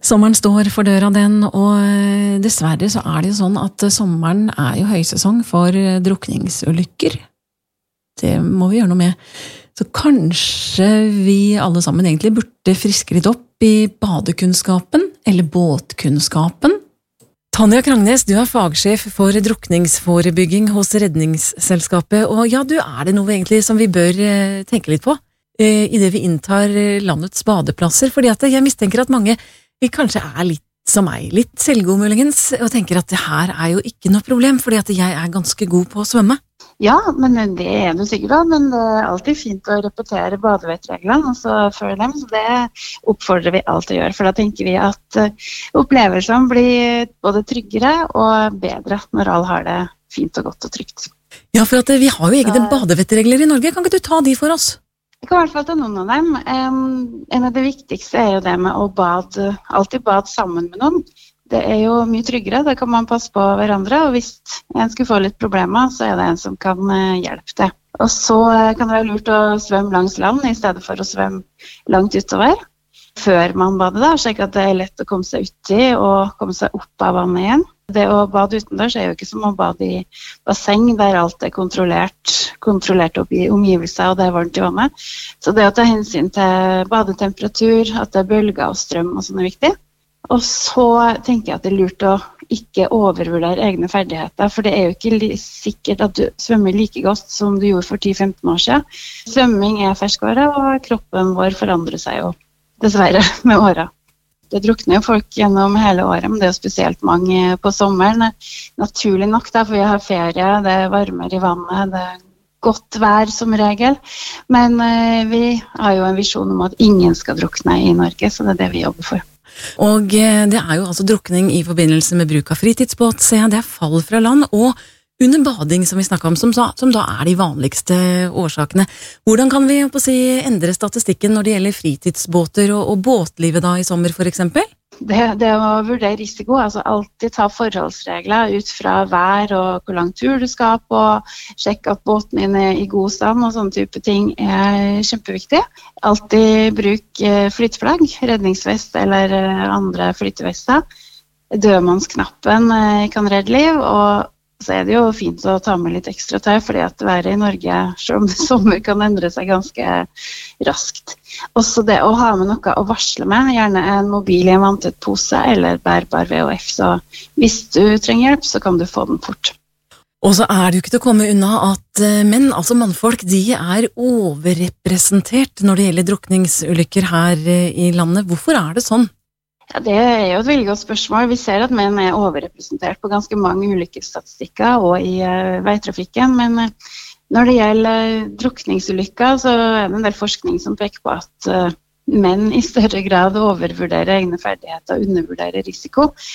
Sommeren står for døra den, og dessverre så det jo sånn at sommeren jo høysesong for drukningsulykker. Det må vi gjøre noe med. Så kanskje vi alle sammen egentlig burde friske litt opp i badekunnskapen, eller båtkunnskapen. Tanja Krangnes, du fagsjef for drukningsforebygging hos Redningsselskapet, og ja, du det noe egentlig som vi bør tenke litt på i det vi inntar landets badeplasser, fordi at jeg mistenker at mange vi kanskje litt som meg, litt selvgod muligens, og tenker at det her jo ikke noe problem, fordi at jeg ganske god på å svømme. Ja, men det du sikkert da, men det alltid fint å repetere badevettreglene, og så følge dem, så det oppfordrer vi alltid å gjøre, for da tenker vi at opplevelsen blir både tryggere og bedre når alle har det fint og godt og trygt. Ja, for at vi har jo egne badevettregler i Norge, kan ikke du ta de for oss? Jeg kan I hvert fall ta noen av dem. En av det viktigste jo det med å alltid bade sammen med noen. Det jo mye tryggere, da kan man passe på hverandre, og hvis en skulle få litt problemer, så det en som kan hjelpe det. Og så kan det være lurt å svømme langs land I stedet for å svømme langt utover, før man bader da, slik at det lett å komme seg uti og komme seg opp av vannet igjen. Det å bade utendørs jo ikke som å bade I basseng, der alt kontrollert opp I omgivelser, og det varmt I vannet. Så det å ta hensyn til badetemperatur, at det bølger og strøm og sånn viktig. Og så tenker jeg at det lurt å ikke overvurdere egne ferdigheter, for det jo ikke sikkert at du svømmer like godt som du gjorde for 10-15 år siden. Svømming ferskvare, og kroppen vår forandrer seg jo dessverre med årene. Det drukner jo folk gjennom hele året, men det jo spesielt mange på sommeren. Naturlig nok da, for vi har ferie, det varmer I vannet, det godt vær som regel. Men vi har jo en visjon om at ingen skal drukne I Norge, så det det vi jobber for. Og det jo altså drukning I forbindelse med bruk av fritidsbåt, så det fall fra land, og under bading som vi snakket om, som da de vanligste årsakene. Hvordan kan vi endre statistikken når det gjelder fritidsbåter og båtlivet da I sommer for eksempel? Det å vurdere risiko, altså alltid ta forholdsregler ut fra vær og hvor lang tur du skal på, sjekke at båten din I god stand og sånne type ting kjempeviktig. Alltid bruk flyteflagg, redningsvest eller andre flytevester. Dødmannsknappen kan redde liv, og så det jo fint å ta med litt ekstra tøy, fordi at været I Norge, selv om det sommer, kan endre seg ganske raskt. Også det å ha med noe å varsle med, gjerne en mobil I en vanntett pose eller bærbar VHF, så hvis du trenger hjelp, så kan du få den fort. Og så det jo ikke til å komme unna at menn, altså mannfolk, de overrepresentert når det gjelder drukningsulykker her I landet. Hvorfor det sånn? Ja, det jo et veldig godt spørsmål. Vi ser at menn overrepresentert på ganske mange ulykkesstatistikker og I veitrafikken, men når det gjelder drukningsulykker, så det en del forskning som peker på at menn I større grad overvurderer egne ferdigheter og undervurderer risiko.